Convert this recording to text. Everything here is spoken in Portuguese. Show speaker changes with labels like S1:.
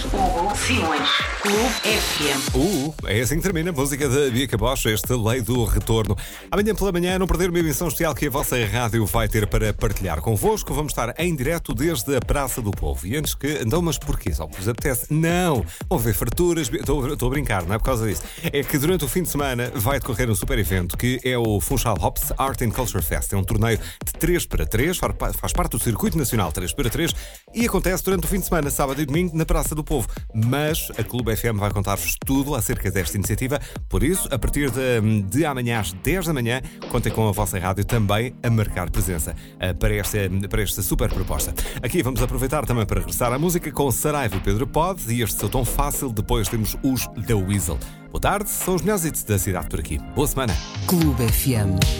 S1: Hugo Simões, Clube FM.
S2: É assim que termina a música da Bianca Bosch, esta Lei do Retorno. Amanhã pela manhã, não perder uma emissão especial que a vossa rádio vai ter para partilhar convosco. Vamos estar em direto desde a Praça do Povo. E antes que... Então, mas porquê? Só que vos apetece? Não! Vão ver farturas... Estou a brincar, não é por causa disso. É que durante o fim de semana vai decorrer um super evento que é o Funchal Hops Art and Culture Fest. É um torneio de 3x3, faz parte do Circuito Nacional 3x3 e acontece durante o fim de semana, sábado e domingo, na Praça do Povo. Mas a Clube FM vai contar-vos tudo acerca desta iniciativa. Por isso, a partir de amanhã às 10 da manhã, contem com a vossa rádio também a marcar presença para esta super proposta. Aqui vamos aproveitar também para regressar à música com Saraiva e Pedro Pod e este Sou Tão Fácil. Depois temos os The Weasel. Boa tarde, são os melhores hits da cidade por aqui. Boa semana.
S3: Clube FM.